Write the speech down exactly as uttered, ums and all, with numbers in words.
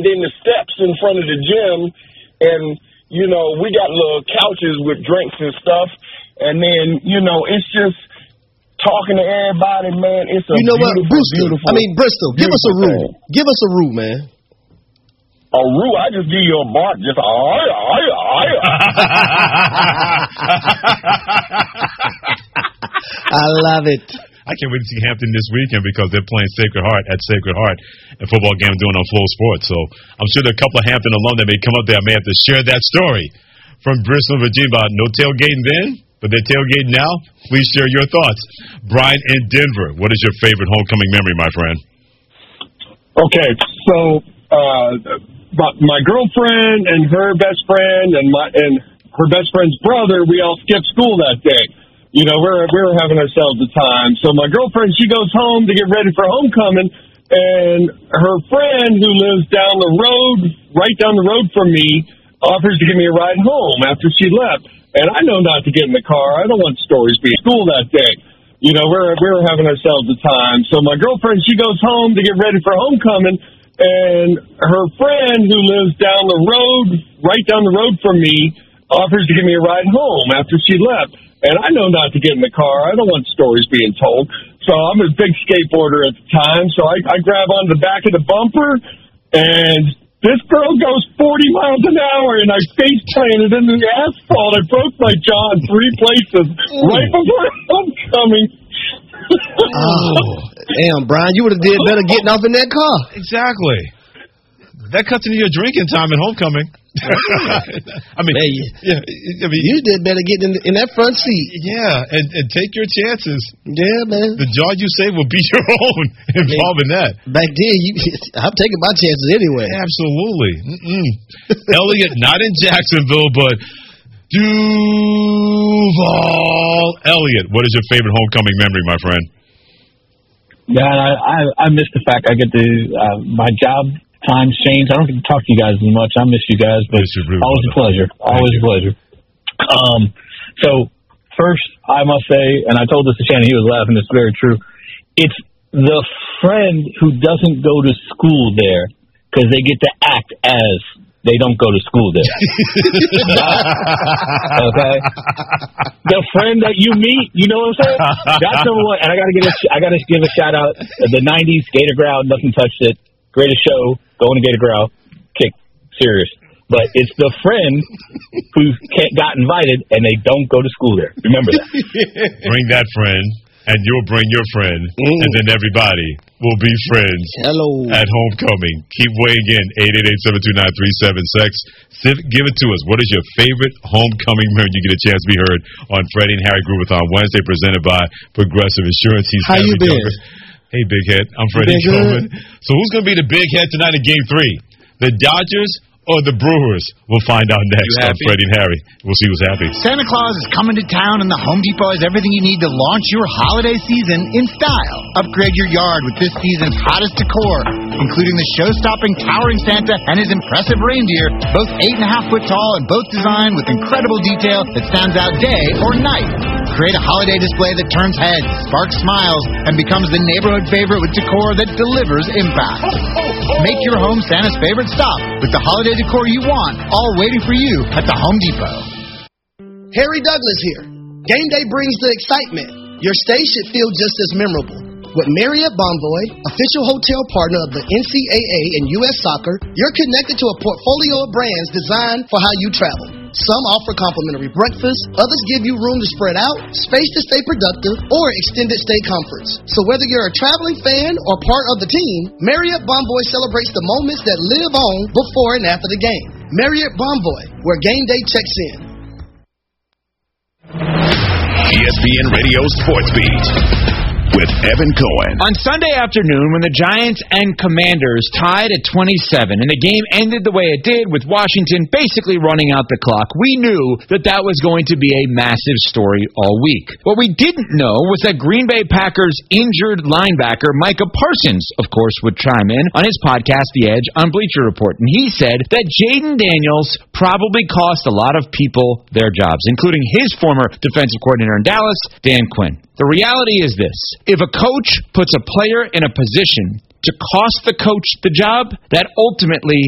then the steps in front of the gym, and, you know, we got little couches with drinks and stuff, and then, you know, it's just talking to everybody, man. It's a you know beautiful, what, Bristol, beautiful, I mean, Bristol, give us a rule. Give us a rule, man. A rule? I just give you a bark, just I, I, I. I love it. I can't wait to see Hampton this weekend because they're playing Sacred Heart at Sacred Heart, a football game doing on Flow Sports. So I'm sure there are a couple of Hampton alum that may come up there. I may have to share that story from Bristol, Virginia about no tailgating then, but they're tailgating now. Please share your thoughts. Brian in Denver, what is your favorite homecoming memory, my friend? Okay, so uh, my girlfriend and her best friend and my and her best friend's brother, we all skipped school that day. You know, we're we were having ourselves a time. So my girlfriend, she goes home to get ready for homecoming, and her friend who lives down the road, right down the road from me, offers to give me a ride home after she left. And I know not to get in the car. I don't want stories being school that day. You know, we're we were having ourselves a time. So my girlfriend, she goes home to get ready for homecoming, and her friend who lives down the road, right down the road from me, offers to give me a ride home after she left. And I know not to get in the car. I don't want stories being told. So I'm a big skateboarder at the time. So I, I grab onto the back of the bumper, and this girl goes forty miles an hour, and I face planted into the asphalt. I broke my jaw in three places right before homecoming. Oh, damn, Brian, you would have did better getting off in that car. Exactly. That cuts into your drinking time at homecoming. I mean, hey, yeah, I mean, you did better get in, in that front seat. Yeah, and, and take your chances. Yeah, man. The jaw you save will be your own involving that. Back then, you, I'm taking my chances anyway. Absolutely. Elliot, not in Jacksonville, but Duval. Elliot, what is your favorite homecoming memory, my friend? Yeah, I I, I miss the fact I get to uh, my job. Times change. I don't get to talk to you guys as much. I miss you guys, but rude, always a pleasure. Always a pleasure. Um, so first, I must say, and I told this to Shannon, he was laughing. It's very true. It's the friend who doesn't go to school there because they get to act as they don't go to school there. Okay, the friend that you meet, you know what I'm saying? That's number one. And I gotta get a, I gotta give a shout out. The nineties Gator Growl, nothing touched it. Greatest show. Going to Gator Growl, kick, serious. But it's the friend who can't, got invited, and they don't go to school there. Remember that. Bring that friend, and you'll bring your friend, mm. and then everybody will be friends. Hello. At homecoming. Keep weighing in, eight eight eight, seven two nine, three seven six. Give it to us. What is your favorite homecoming memory? You get a chance to be heard on Freddie and Harry Groovathon Wednesday, presented by Progressive Insurance. He's How you been? Douglas. Hey, Big Head. I'm Freddie Coleman. So who's going to be the Big Head tonight in Game three? The Dodgers or the Brewers? We'll find out next on Freddie and Harry. We'll see who's happy. Santa Claus is coming to town, and the Home Depot has everything you need to launch your holiday season in style. Upgrade your yard with this season's hottest decor, including the show-stopping towering Santa and his impressive reindeer, both eight and a half foot tall and both designed with incredible detail that stands out day or night. Create a holiday display that turns heads, sparks smiles, and becomes the neighborhood favorite with decor that delivers impact. Make your home Santa's favorite stop with the holiday decor you want, all waiting for you at the Home Depot. Harry Douglas here. Game day brings the excitement. Your stay should feel just as memorable. With Marriott Bonvoy, official hotel partner of the N C A A and U S Soccer, you're connected to a portfolio of brands designed for how you travel. Some offer complimentary breakfast, others give you room to spread out, space to stay productive, or extended stay comforts. So whether you're a traveling fan or part of the team, Marriott Bonvoy celebrates the moments that live on before and after the game. Marriott Bonvoy, where game day checks in. E S P N Radio Sports Beat with Evan Cohen. On Sunday afternoon, when the Giants and Commanders tied at twenty-seven and the game ended the way it did with Washington basically running out the clock, we knew that that was going to be a massive story all week. What we didn't know was that Green Bay Packers injured linebacker Micah Parsons, of course, would chime in on his podcast, The Edge, on Bleacher Report. And he said that Jaden Daniels probably cost a lot of people their jobs, including his former defensive coordinator in Dallas, Dan Quinn. The reality is this. If a coach puts a player in a position to cost the coach the job, that ultimately